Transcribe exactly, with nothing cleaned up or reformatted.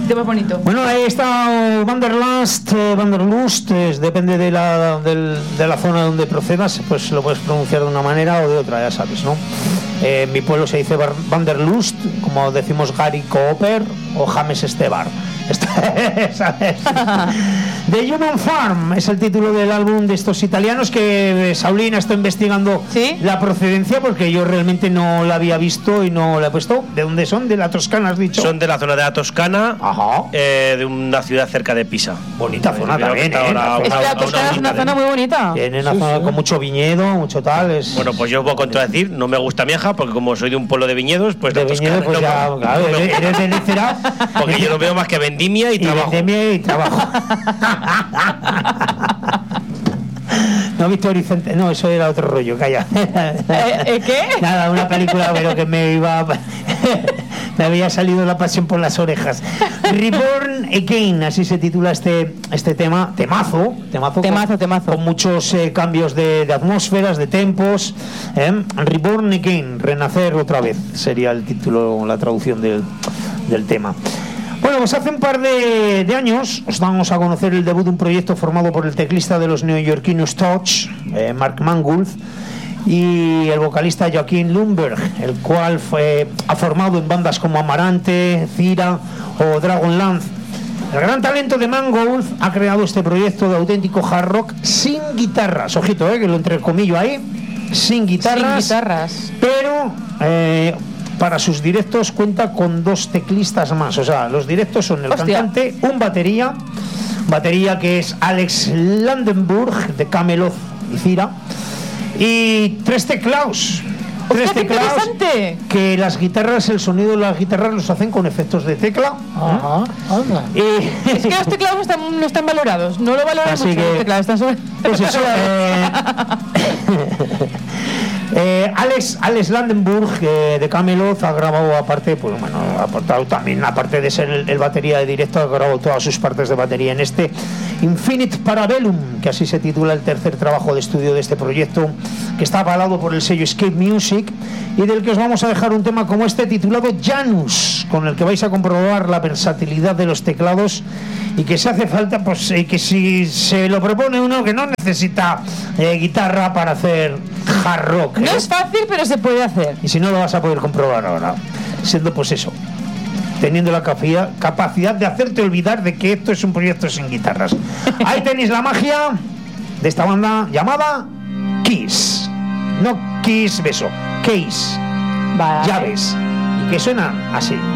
de más bonito. Bueno, ahí está Wanderlust, eh, Wanderlust, eh, depende de la, del, de la zona donde procedas, pues lo puedes pronunciar de una manera o de otra, ya sabes, ¿no? Eh, en mi pueblo se dice Wanderlust, como decimos Gary Cooper o James Estebar. ¿Sabes? The Human Farm es el título del álbum de estos italianos que Saulina está investigando. ¿Sí? La procedencia, porque yo realmente no la había visto y no la he puesto. ¿De dónde son? ¿De la Toscana has dicho? Son de la zona de la Toscana. Ajá. Eh, de una ciudad cerca de Pisa. Bonita zona Creo también, que está ¿eh? ahora Es que una- la una Toscana es una horita de- zona muy bonita. Tiene una Sí, zona sí. con mucho viñedo, mucho tal. Es... Bueno, pues yo puedo contradecir, no me gusta Mieja, porque como soy de un pueblo de viñedos, pues de la viñedo, Toscana pues no ya, me- claro, no me eres, gusta. eres de Licera. Porque yo no veo más que vendimia y, y trabajo. vendemia y trabajo. No he visto Horizonte, no, eso era otro rollo, calla. ¿Eh, eh, qué? Nada, una película, pero que me iba. Me había salido la pasión por las orejas. Reborn Again, así se titula este, este tema. Temazo, temazo. Temazo, con, temazo. Con muchos eh, cambios de, de atmósferas, de tempos. ¿eh? Reborn Again, renacer otra vez, sería el título, la traducción del, del tema. Bueno, pues hace un par de, de años os damos a conocer el debut de un proyecto formado por el teclista de los neoyorquinos Touch, eh, Mark Mangold, y el vocalista Joaquín Lundberg, el cual fue, ha formado en bandas como Amarante, Cira o Dragonlance. El gran talento de Mangold ha creado este proyecto de auténtico hard rock sin guitarras, ojito, eh, que lo entrecomillo ahí, sin guitarras, Sin guitarras. pero eh, para sus directos cuenta con dos teclistas más. O sea, los directos son el Hostia. cantante, un batería, batería que es Alex Landenburg de Camelot y Cira, y tres teclados. Tres ¡Hostia, qué teclados interesante! que las guitarras, el sonido de las guitarras los hacen con efectos de tecla. Ajá, anda. Y Es que los teclados no están, no están valorados. No lo valoran Así mucho que- los teclados. Están sobre... pues eso, eh, eh, Alex, Alex Landenburg eh, de Camelot ha grabado aparte, pues bueno, ha aportado también, aparte de ser el, el batería de directo, ha grabado todas sus partes de batería en este Infinite Parabellum, que así se titula el tercer trabajo de estudio de este proyecto, que está avalado por el sello Escape Music, y del que os vamos a dejar un tema como este titulado Janus, con el que vais a comprobar la versatilidad de los teclados, y que si hace falta, pues eh, que si se lo propone uno que no necesita eh, guitarra para hacer hard rock, No ¿eh? es fácil, pero se puede hacer. Y si no, lo vas a poder comprobar ahora, siendo pues eso, teniendo la capacidad, capacidad de hacerte olvidar de que esto es un proyecto sin guitarras. Ahí tenéis la magia de esta banda llamada Kiss. No Kiss beso, Case, Vale. llaves, y que suenan así.